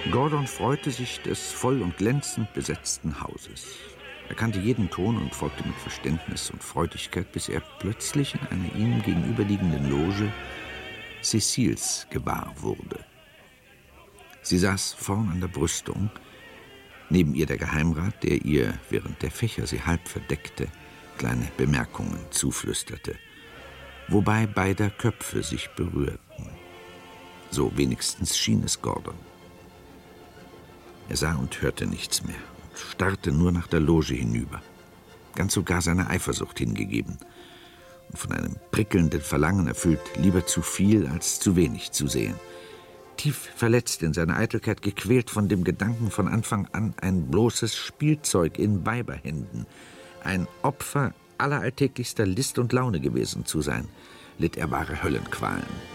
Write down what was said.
Gordon freute sich des voll und glänzend besetzten Hauses. Er kannte jeden Ton und folgte mit Verständnis und Freudigkeit, bis er plötzlich in einer ihm gegenüberliegenden Loge Cecils gewahr wurde. Sie saß vorn an der Brüstung, neben ihr der Geheimrat, der ihr, während der Fächer sie halb verdeckte, kleine Bemerkungen zuflüsterte, wobei beider Köpfe sich berührten. So wenigstens schien es Gordon. Er sah und hörte nichts mehr und starrte nur nach der Loge hinüber, ganz sogar seiner Eifersucht hingegeben und von einem prickelnden Verlangen erfüllt, lieber zu viel als zu wenig zu sehen. Tief verletzt in seiner Eitelkeit, gequält von dem Gedanken, von Anfang an ein bloßes Spielzeug in Weiberhänden, ein Opfer aller alltäglichster List und Laune gewesen zu sein, litt er wahre Höllenqualen.